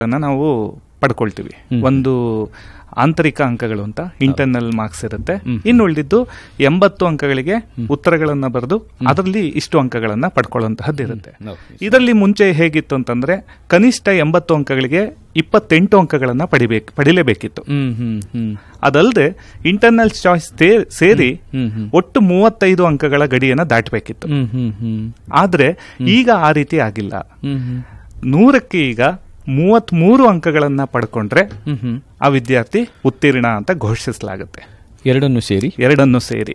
ನಾವು ಪಡ್ಕೊಳ್ತೀವಿ. ಒಂದು ಆಂತರಿಕ ಅಂಕಗಳು ಅಂತ ಇಂಟರ್ನಲ್ ಮಾರ್ಕ್ಸ್ ಇರುತ್ತೆ. ಇನ್ನು ಉಳಿದಿದ್ದು 80 ಅಂಕಗಳಿಗೆ ಉತ್ತರಗಳನ್ನ ಬರೆದು ಅದರಲ್ಲಿ ಇಷ್ಟು ಅಂಕಗಳನ್ನ ಪಡ್ಕೊಳ್ಳುವಂತಹದ್ದು ಇರುತ್ತೆ. ಇದರಲ್ಲಿ ಮುಂಚೆ ಹೇಗಿತ್ತು ಅಂತಂದ್ರೆ ಕನಿಷ್ಠ 80 ಅಂಕಗಳಿಗೆ 28 ಅಂಕಗಳನ್ನ ಪಡಿಲೇಬೇಕಿತ್ತು. ಅದಲ್ಲದೆ ಇಂಟರ್ನಲ್ ಚಾಯ್ಸ್ ಸೇರಿ ಒಟ್ಟು 35 ಅಂಕಗಳ ಗಡಿಯನ್ನ ದಾಟಬೇಕಿತ್ತು. ಆದ್ರೆ ಈಗ ಆ ರೀತಿ ಆಗಿಲ್ಲ. 100ಕ್ಕೆ ಈಗ 33 ಅಂಕಗಳನ್ನ ಪಡ್ಕೊಂಡ್ರೆ ಆ ವಿದ್ಯಾರ್ಥಿ ಉತ್ತೀರ್ಣ ಅಂತ ಘೋಷಿಸಲಾಗುತ್ತೆ. ಎರಡನ್ನು ಸೇರಿ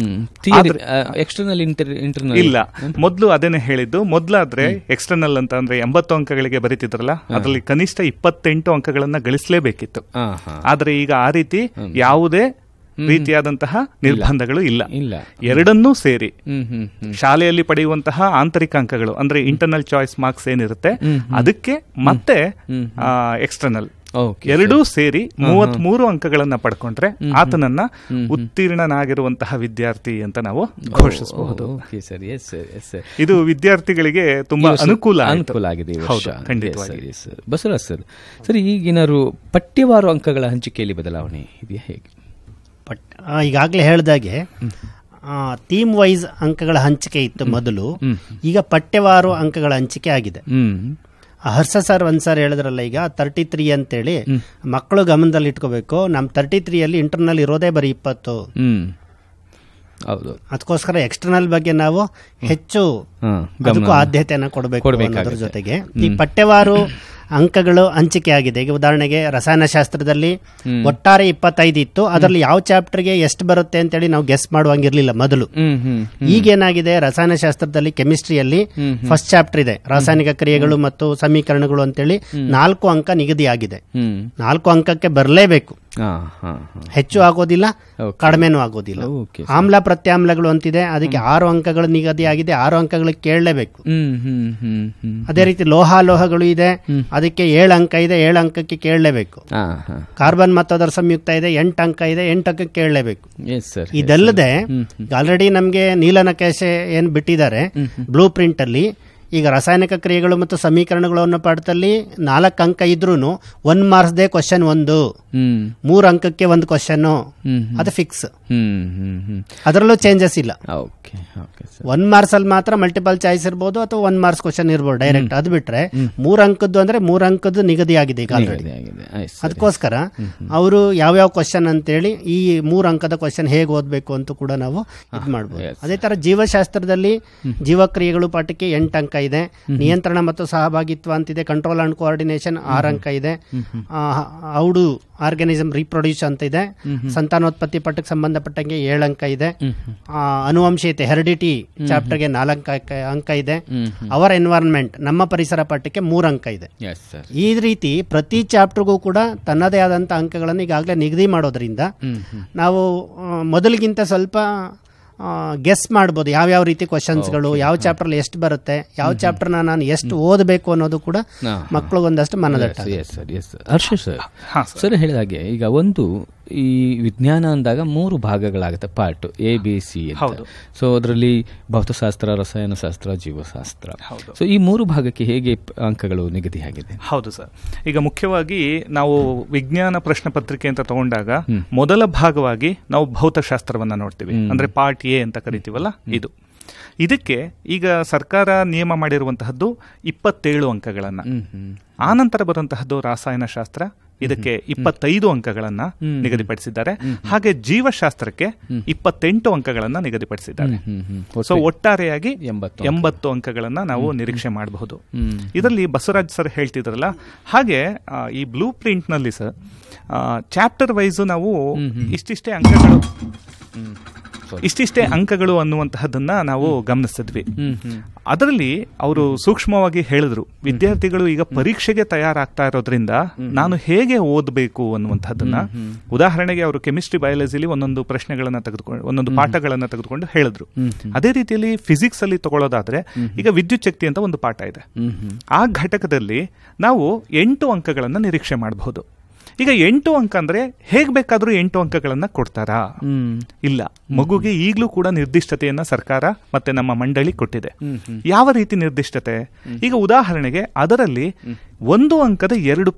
ಎಕ್ಸ್ಟರ್ನಲ್ ಇಂಟರ್ನಲ್ ಇಲ್ಲ. ಮೊದಲು ಅದೇನೆ ಹೇಳಿದ್ದು. ಮೊದಲಾದ್ರೆ ಎಕ್ಸ್ಟರ್ನಲ್ ಅಂತ ಅಂದ್ರೆ 80 ಅಂಕಗಳಿಗೆ ಬರೀತಿದ್ರಲ್ಲ, ಅದರಲ್ಲಿ ಕನಿಷ್ಠ 28 ಅಂಕಗಳನ್ನ ಗಳಿಸಲೇಬೇಕಿತ್ತು. ಆದ್ರೆ ಈಗ ಆ ರೀತಿ ಯಾವುದೇ ರೀತಿಯಾದಂತಹ ನಿರ್ಬಂಧಗಳು ಇಲ್ಲ. ಎರಡನ್ನೂ ಸೇರಿ ಶಾಲೆಯಲ್ಲಿ ಪಡೆಯುವಂತಹ ಆಂತರಿಕ ಅಂಕಗಳು ಅಂದ್ರೆ ಇಂಟರ್ನಲ್ ಚಾಯ್ಸ್ ಮಾರ್ಕ್ಸ್ ಏನಿರುತ್ತೆ ಅದಕ್ಕೆ ಮತ್ತೆ ಎಕ್ಸ್ಟರ್ನಲ್ ಎರಡೂ ಸೇರಿ 33 ಅಂಕಗಳನ್ನ ಪಡ್ಕೊಂಡ್ರೆ ಆತನನ್ನ ಉತ್ತೀರ್ಣನಾಗಿರುವಂತಹ ವಿದ್ಯಾರ್ಥಿ ಅಂತ ನಾವು ಘೋಷಿಸಬಹುದು. ಇದು ವಿದ್ಯಾರ್ಥಿಗಳಿಗೆ ತುಂಬಾ ಅನುಕೂಲ ಆಗಿದೆ. ಖಂಡಿತವಾಗಿ ಬಸವರಾಜ್ ಸರ್, ಈಗಿನಾರು ಪಠ್ಯವಾರು ಅಂಕಗಳ ಹಂಚಿಕೆಯಲ್ಲಿ ಬದಲಾವಣೆ ಇದೆಯಾ, ಹೇಗೆ? ಈಗಾಗಲೇ ಹೇಳಿದಾಗೆ ಥೀಮ್ ವೈಸ್ ಅಂಕಗಳ ಹಂಚಿಕೆ ಇತ್ತು ಮೊದಲು. ಈಗ ಪಠ್ಯವಾರು ಅಂಕಗಳ ಹಂಚಿಕೆ ಆಗಿದೆ. ಹರ್ಷ ಸರ್ ಒಂದ್ಸಾರಿ ಹೇಳಿದ್ರಲ್ಲ, ಈಗ 33 ಅಂತೇಳಿ ಮಕ್ಕಳು ಗಮನದಲ್ಲಿ ಇಟ್ಕೋಬೇಕು. ನಮ್ಮ 33 ಇಂಟರ್ನಲ್ ಇರೋದೇ ಬರೀ 20. ಅದಕ್ಕೋಸ್ಕರ ಎಕ್ಸ್ಟರ್ನಲ್ ಬಗ್ಗೆ ನಾವು ಹೆಚ್ಚು ಅದಕ್ಕೂ ಆದ್ಯತೆಯನ್ನು ಕೊಡಬೇಕು. ಅದರ ಜೊತೆಗೆ ಈ ಪಠ್ಯವಾರು ಅಂಕಗಳು ಹಂಚಿಕೆ ಆಗಿದೆ. ಈಗ ಉದಾಹರಣೆಗೆ ರಸಾಯನಶಾಸ್ತ್ರದಲ್ಲಿ ಒಟ್ಟಾರೆ 25 ಇತ್ತು. ಅದರಲ್ಲಿ ಯಾವ ಚಾಪ್ಟರ್ಗೆ ಎಷ್ಟು ಬರುತ್ತೆ ಅಂತೇಳಿ ನಾವು ಗೆಸ್ ಮಾಡುವಂಗಿರ್ಲಿಲ್ಲ ಮೊದಲು. ಈಗೇನಾಗಿದೆ, ರಸಾಯನಶಾಸ್ತ್ರದಲ್ಲಿ ಕೆಮಿಸ್ಟ್ರಿಯಲ್ಲಿ ಫಸ್ಟ್ ಚಾಪ್ಟರ್ ಇದೆ, ರಾಸಾಯನಿಕ ಕ್ರಿಯೆಗಳು ಮತ್ತು ಸಮೀಕರಣಗಳು ಅಂತೇಳಿ 4 ಅಂಕ ನಿಗದಿ ಆಗಿದೆ. 4 ಅಂಕಕ್ಕೆ ಬರಲೇಬೇಕು. ಹೆಚ್ಚು ಆಗೋದಿಲ್ಲ, ಕಡಿಮೆನೂ ಆಗೋದಿಲ್ಲ. ಆಮ್ಲ ಪ್ರತ್ಯಾಮ್ಲಗಳು ಅಂತಿದೆ, ಅದಕ್ಕೆ 6 ಅಂಕಗಳು ನಿಗದಿ ಆಗಿದೆ. 6 ಅಂಕಗಳಿಗೆ ಕೇಳಲೇಬೇಕು. ಅದೇ ರೀತಿ ಲೋಹಗಳು ಇದೆ, ಅದಕ್ಕೆ 7 ಅಂಕ ಇದೆ, 7 ಅಂಕಕ್ಕೆ ಕೇಳಲೇಬೇಕು. ಕಾರ್ಬನ್ ಮತ್ತು ಅದರ ಸಂಯುಕ್ತ ಇದೆ, 8 ಅಂಕ ಇದೆ, 8 ಅಂಕಕ್ಕೆ ಕೇಳಲೇಬೇಕು. ಇದಲ್ಲದೆ ಆಲ್ರೆಡಿ ನಮ್ಗೆ ನೀಲನಕಾಶೆ ಏನ್ ಬಿಟ್ಟಿದ್ದಾರೆ ಬ್ಲೂ ಪ್ರಿಂಟ್ ಅಲ್ಲಿ, ಈಗ ರಾಸಾಯನಿಕ ಕ್ರಿಯೆಗಳು ಮತ್ತು ಸಮೀಕರಣಗಳು ಅನ್ನೋ ಪಾಠದಲ್ಲಿ 4 ಅಂಕ ಇದ್ರೂ 1 ಮಾರ್ಕ್ಸ್ ಕ್ವಶನ್ 1, 3 ಅಂಕಕ್ಕೆ 1 ಕ್ವಶನ್, ಅದು ಫಿಕ್ಸ್. ಅದರಲ್ಲೂ ಚೇಂಜಸ್ ಇಲ್ಲ. 1 ಮಾರ್ಕ್ಸ್ ಅಲ್ಲಿ ಮಾತ್ರ ಮಲ್ಟಿಪಲ್ ಚಾಯ್ಸ್ ಇರ್ಬೋದು ಅಥವಾ 1 ಮಾರ್ಕ್ಸ್ ಕ್ವಶನ್ ಇರ್ಬೋದು ಡೈರೆಕ್ಟ್. ಅದು ಬಿಟ್ರೆ 3 ಅಂಕದ್ದು ಅಂದ್ರೆ 3 ಅಂಕದ್ದು ನಿಗದಿ ಆಗಿದೆ ಈಗ ಆಲ್ರೆಡಿ. ಅದಕ್ಕೋಸ್ಕರ ಅವರು ಯಾವ್ಯಾವ ಕ್ವಶನ್ ಅಂತೇಳಿ ಈ 3 ಅಂಕದ ಕ್ವಶನ್ ಹೇಗೆ ಓದಬೇಕು ಅಂತ ಕೂಡ ನಾವು ಇದು ಮಾಡ್ಬೋದು. ಅದೇ ತರ ಜೀವಶಾಸ್ತ್ರದಲ್ಲಿ ಜೀವಕ್ರಿಯೆಗಳು ಪಾಠಕ್ಕೆ 8 ಅಂಕ ಇದೆ. ನಿಯಂತ್ರಣ ಮತ್ತು ಸಹಭಾಗಿತ್ವ ಅಂತಿದೆ, ಕಂಟ್ರೋಲ್ ಅಂಡ್ ಕೋಆರ್ಡಿನೇಷನ್ 6 ಅಂಕ ಇದೆ. ಔಡು ಆರ್ಗಾನಿಸಮ್ ರೀಪ್ರೊಡ್ಯೂಸ್ ಅಂತ ಇದೆ. ಸಂತಾನೋತ್ಪತ್ತಿ ಪಾಠಕ್ಕೆ ಸಂಬಂಧಪಟ್ಟಂಗೆ 7 ಅಂಕ ಇದೆ. ಅನುವಂಶೀಯತೆ ಹೆರಿಡಿಟಿ ಚಾಪ್ಟರ್ಗೆ 4 ಅಂಕ ಇದೆ. ಅವರ್ ಎನ್ವೈರನ್ಮೆಂಟ್ ನಮ್ಮ ಪರಿಸರ ಪಾಠಕ್ಕೆ 3 ಅಂಕ ಇದೆ. ಈ ರೀತಿ ಪ್ರತಿ ಚಾಪ್ಟರ್ಗೂ ಕೂಡ ತನ್ನದೇ ಆದಂತಹ ಅಂಕಗಳನ್ನು ಈಗಾಗಲೇ ನಿಗದಿ ಮಾಡೋದ್ರಿಂದ ನಾವು ಮೊದಲಿಗಿಂತ ಸ್ವಲ್ಪ ಗೆಸ್ ಮಾಡ್ಬೋದು ಯಾವ್ಯಾವ ರೀತಿ ಕ್ವಶನ್ಸ್ಗಳು, ಯಾವ ಚಾಪ್ಟರ್ ಎಷ್ಟು ಬರುತ್ತೆ, ಯಾವ ಚಾಪ್ಟರ್ನ ನಾನು ಎಷ್ಟು ಓದಬೇಕು ಅನ್ನೋದು ಕೂಡ ಮಕ್ಕಳು ಒಂದಷ್ಟು ಮನದಟ್ಟ. ಹರ್ಷ ಸರ್ ಹೇಳಿದಾಗೆ ಈಗ ಒಂದು ಈ ವಿಜ್ಞಾನ ಅಂದಾಗ 3 ಭಾಗಗಳಾಗುತ್ತೆ, ಪಾರ್ಟ್ ABC. ಸೊ ಅದರಲ್ಲಿ ಭೌತಶಾಸ್ತ್ರ, ರಸಾಯನಶಾಸ್ತ್ರ, ಜೀವಶಾಸ್ತ್ರ. ಸೊ ಈ 3 ಭಾಗಕ್ಕೆ ಹೇಗೆ ಅಂಕಗಳು ನಿಗದಿಯಾಗಿದೆ? ಹೌದು ಸರ್. ಈಗ ಮುಖ್ಯವಾಗಿ ನಾವು ವಿಜ್ಞಾನ ಪ್ರಶ್ನೆ ಪತ್ರಿಕೆ ಅಂತ ತಗೊಂಡಾಗ ಮೊದಲ ಭಾಗವಾಗಿ ನಾವು ಭೌತಶಾಸ್ತ್ರವನ್ನ ನೋಡ್ತೀವಿ, ಅಂದ್ರೆ ಪಾರ್ಟ್ ಎ ಅಂತ ಕರಿತೀವಲ್ಲ ಇದು. ಇದಕ್ಕೆ ಈಗ ಸರ್ಕಾರ ನಿಯಮ ಮಾಡಿರುವಂತಹದ್ದು 27 ಅಂಕಗಳನ್ನ. ಆನಂತರ ಬರುವಂತಹದ್ದು ರಾಸಾಯನಶಾಸ್ತ್ರ, ಇದಕ್ಕೆ 25 ಅಂಕಗಳನ್ನ ನಿಗದಿಪಡಿಸಿದ್ದಾರೆ. ಹಾಗೆ ಜೀವಶಾಸ್ತ್ರಕ್ಕೆ 28 ಅಂಕಗಳನ್ನ ನಿಗದಿಪಡಿಸಿದ್ದಾರೆ. ಸೊ ಒಟ್ಟಾರೆಯಾಗಿ 80 ಅಂಕಗಳನ್ನ ನಾವು ನಿರೀಕ್ಷೆ ಮಾಡಬಹುದು. ಇದರಲ್ಲಿ ಬಸವರಾಜ್ ಸರ್ ಹೇಳ್ತಿದ್ರಲ್ಲ ಹಾಗೆ ಈ ಬ್ಲೂ ಪ್ರಿಂಟ್ ನಲ್ಲಿ ಸರ್ ಚಾಪ್ಟರ್ ವೈಸ್ ನಾವು ಇಷ್ಟಿಷ್ಟೇ ಅಂಕಗಳು ಅನ್ನುವಂತಹದನ್ನ ನಾವು ಗಮನಿಸಿದ್ವಿ. ಅದರಲ್ಲಿ ಅವರು ಸೂಕ್ಷ್ಮವಾಗಿ ಹೇಳಿದ್ರು, ವಿದ್ಯಾರ್ಥಿಗಳು ಈಗ ಪರೀಕ್ಷೆಗೆ ತಯಾರಾಗ್ತಾ ಇರೋದ್ರಿಂದ ನಾನು ಹೇಗೆ ಓದಬೇಕು ಅನ್ನುವಂಥದ್ದನ್ನ. ಉದಾಹರಣೆಗೆ ಅವರು ಕೆಮಿಸ್ಟ್ರಿ, ಬಯಾಲಜಿಲಿ ಒಂದೊಂದು ಪ್ರಶ್ನೆಗಳನ್ನ ತೆಗೆದುಕೊಂಡು ಒಂದೊಂದು ಪಾಠಗಳನ್ನ ತೆಗೆದುಕೊಂಡು ಹೇಳಿದ್ರು. ಅದೇ ರೀತಿಯಲ್ಲಿ ಫಿಸಿಕ್ಸ್ ಅಲ್ಲಿ ತಗೊಳ್ಳೋದಾದ್ರೆ ಈಗ ವಿದ್ಯುತ್ ಶಕ್ತಿ ಅಂತ ಒಂದು ಪಾಠ ಇದೆ. ಆ ಘಟಕದಲ್ಲಿ ನಾವು 8 ಅಂಕಗಳನ್ನ ನಿರೀಕ್ಷೆ ಮಾಡಬಹುದು. ಈಗ 8 ಅಂಕ ಅಂದ್ರೆ ಹೇಗ್ ಬೇಕಾದ್ರೂ 8 ಅಂಕಗಳನ್ನ ಕೊಡ್ತಾರಾ? ಇಲ್ಲ. ಮಗುಗೆ ಈಗಲೂ ಕೂಡ ನಿರ್ದಿಷ್ಟತೆಯನ್ನ ಸರ್ಕಾರ ಮತ್ತೆ ನಮ್ಮ ಮಂಡಳಿ ಕೊಟ್ಟಿದೆ. ಯಾವ ರೀತಿ ನಿರ್ದಿಷ್ಟತೆ? ಈಗ ಉದಾಹರಣೆಗೆ ಅದರಲ್ಲಿ 1 ಅಂಕದ 2